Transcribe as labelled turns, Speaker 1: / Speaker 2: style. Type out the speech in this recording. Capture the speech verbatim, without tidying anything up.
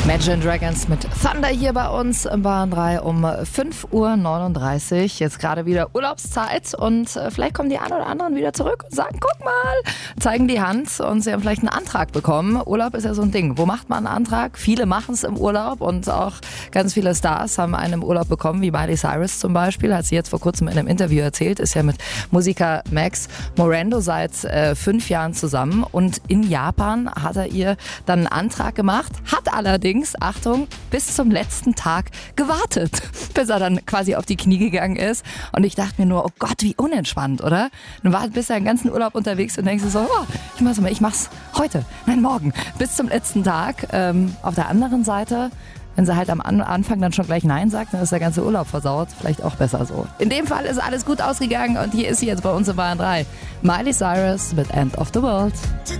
Speaker 1: Imagine Dragons mit Thunder hier bei uns im Bahn drei um fünf Uhr neununddreißig. Jetzt gerade wieder Urlaubszeit und vielleicht kommen die einen oder anderen wieder zurück und sagen, guck mal, zeigen die Hand und sie haben vielleicht einen Antrag bekommen. Urlaub ist ja so ein Ding. Wo macht man einen Antrag? Viele machen es im Urlaub und auch ganz viele Stars haben einen im Urlaub bekommen, wie Miley Cyrus zum Beispiel. Hat sie jetzt vor kurzem in einem Interview erzählt, ist ja mit Musiker Max Morando seit äh, fünf Jahren zusammen und in Japan hat er ihr dann einen Antrag gemacht, hat allerdings Achtung, bis zum letzten Tag gewartet, bis er dann quasi auf die Knie gegangen ist. Und ich dachte mir nur, oh Gott, wie unentspannt, oder? Dann war bist du den ganzen Urlaub unterwegs und denkst du so, oh, ich mach's mal, ich mach's heute, nein, morgen, bis zum letzten Tag. Ähm, auf der anderen Seite, wenn sie halt am Anfang dann schon gleich Nein sagt, dann ist der ganze Urlaub versaut. Vielleicht auch besser so. In dem Fall ist alles gut ausgegangen und hier ist sie jetzt bei uns in Bahn drei. Miley Cyrus mit End of the World.